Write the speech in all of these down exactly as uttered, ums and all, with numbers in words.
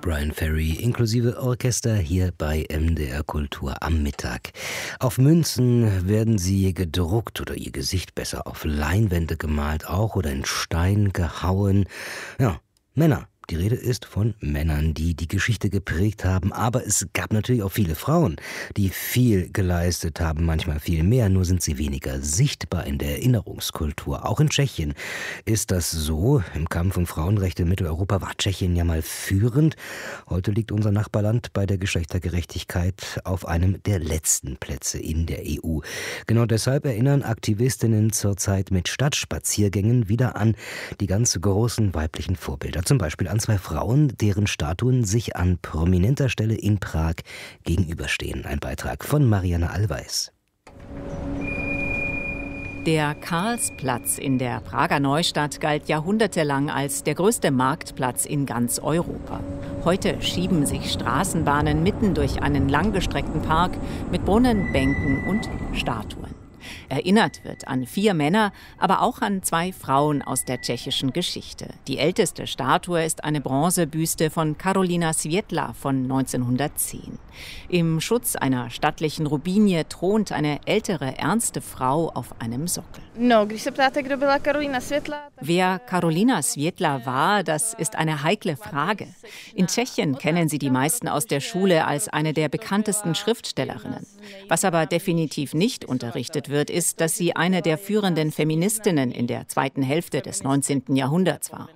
Bryan Ferry inklusive Orchester hier bei M D R Kultur am Mittag. Auf Münzen werden sie gedruckt oder ihr Gesicht besser auf Leinwände gemalt auch oder in Stein gehauen. Ja, Männer. Die Rede ist von Männern, die die Geschichte geprägt haben, aber es gab natürlich auch viele Frauen, die viel geleistet haben, manchmal viel mehr, nur sind sie weniger sichtbar in der Erinnerungskultur. Auch in Tschechien ist das so. Im Kampf um Frauenrechte in Mitteleuropa war Tschechien ja mal führend. Heute liegt unser Nachbarland bei der Geschlechtergerechtigkeit auf einem der letzten Plätze in der E U. Genau deshalb erinnern Aktivistinnen zurzeit mit Stadtspaziergängen wieder an die ganz großen weiblichen Vorbilder, zum Beispiel an zwei Frauen, deren Statuen sich an prominenter Stelle in Prag gegenüberstehen. Ein Beitrag von Marianne Allweis. Der Karlsplatz in der Prager Neustadt galt jahrhundertelang als der größte Marktplatz in ganz Europa. Heute schieben sich Straßenbahnen mitten durch einen langgestreckten Park mit Brunnen, Bänken und Statuen. Erinnert wird an vier Männer, aber auch an zwei Frauen aus der tschechischen Geschichte. Die älteste Statue ist eine Bronzebüste von Karolina Světla von neunzehnhundertzehn. Im Schutz einer stattlichen Rubinie thront eine ältere, ernste Frau auf einem Sockel. Wer Karolina Světla war, das ist eine heikle Frage. In Tschechien kennen sie die meisten aus der Schule als eine der bekanntesten Schriftstellerinnen. Was aber definitiv nicht unterrichtet wird, ist, dass sie eine der führenden Feministinnen in der zweiten Hälfte des neunzehnten Jahrhunderts war.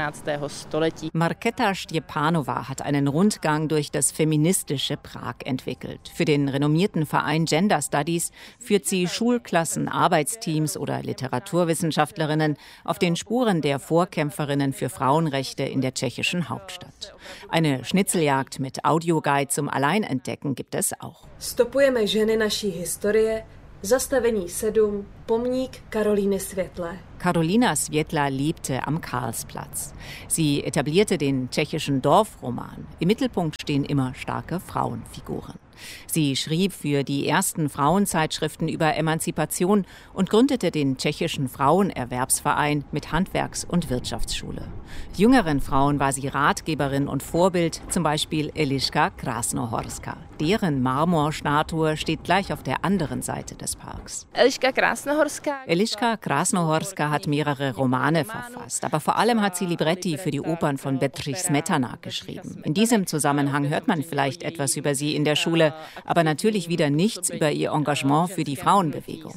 Markéta Štěpánová hat einen Rundgang durch das feministische Prag entwickelt. Für den renommierten Verein Gender Studies führt sie Schulklassen, Arbeitsteams oder Literaturwissenschaftlerinnen auf den Spuren der Vorkämpferinnen für Frauenrechte in der tschechischen Hauptstadt. Eine Schnitzeljagd mit Audioguide zum Alleinentdecken gibt es auch. Stopujeme ženy naší historie. Zastavení sedm, pomník Karolíny Světle. Karolina Světla lebte am Karlsplatz. Sie etablierte den tschechischen Dorfroman. Im Mittelpunkt stehen immer starke Frauenfiguren. Sie schrieb für die ersten Frauenzeitschriften über Emanzipation und gründete den tschechischen Frauenerwerbsverein mit Handwerks- und Wirtschaftsschule. Jüngeren Frauen war sie Ratgeberin und Vorbild, zum Beispiel Eliška Krásnohorská. Deren Marmorstatue steht gleich auf der anderen Seite des Parks. Eliška Krásnohorská. Eliška Krásnohorská hat mehrere Romane verfasst, aber vor allem hat sie Libretti für die Opern von Bedřich Smetana geschrieben. In diesem Zusammenhang hört man vielleicht etwas über sie in der Schule, aber natürlich wieder nichts über ihr Engagement für die Frauenbewegung.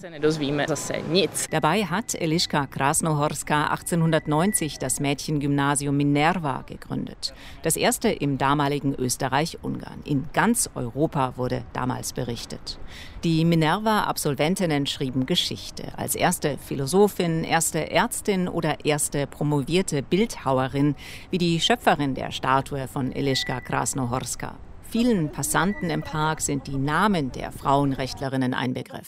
Dabei hat Eliška Krásnohorská achtzehnhundertneunzig das Mädchengymnasium Minerva gegründet. Das erste im damaligen Österreich-Ungarn. In ganz Europa wurde damals berichtet. Die Minerva-Absolventinnen schrieben Geschichte. Als erste Philosophin, erste Ärztin oder erste promovierte Bildhauerin, wie die Schöpferin der Statue von Eliška Krásnohorská. Vielen Passanten im Park sind die Namen der Frauenrechtlerinnen ein Begriff.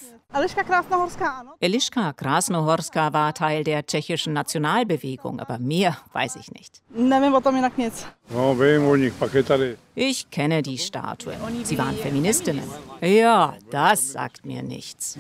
Eliška Krásnohorská war Teil der tschechischen Nationalbewegung, aber mehr weiß ich nicht. Ich kenne die Statue. Sie waren Feministinnen. Ja, das sagt mir nichts.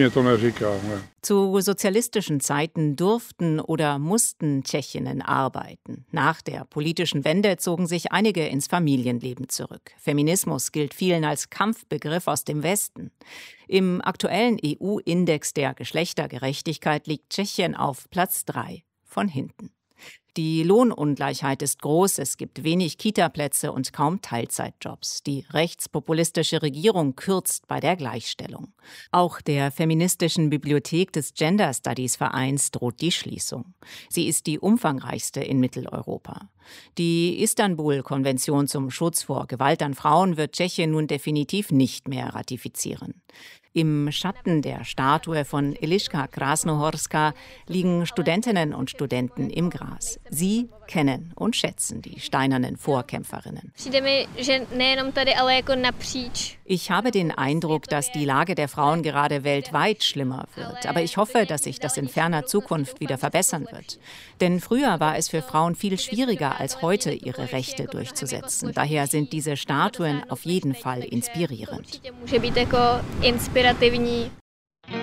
Zu sozialistischen Zeiten durften oder mussten Tschechinnen arbeiten. Nach der politischen Wende zogen sich einige ins Familienleben zurück. Feminismus gilt vielen als Kampfbegriff aus dem Westen. Im aktuellen E U-Index der Geschlechtergerechtigkeit liegt Tschechien auf Platz drei von hinten. Die Lohnungleichheit ist groß, es gibt wenig Kita-Plätze und kaum Teilzeitjobs. Die rechtspopulistische Regierung kürzt bei der Gleichstellung. Auch der feministischen Bibliothek des Gender Studies Vereins droht die Schließung. Sie ist die umfangreichste in Mitteleuropa. Die Istanbul-Konvention zum Schutz vor Gewalt an Frauen wird Tschechien nun definitiv nicht mehr ratifizieren. Im Schatten der Statue von Eliška Krásnohorská liegen Studentinnen und Studenten im Gras. Sie kennen und schätzen die steinernen Vorkämpferinnen. Ich habe den Eindruck, dass die Lage der Frauen gerade weltweit schlimmer wird. Aber ich hoffe, dass sich das in ferner Zukunft wieder verbessern wird. Denn früher war es für Frauen viel schwieriger als heute, ihre Rechte durchzusetzen. Daher sind diese Statuen auf jeden Fall inspirierend.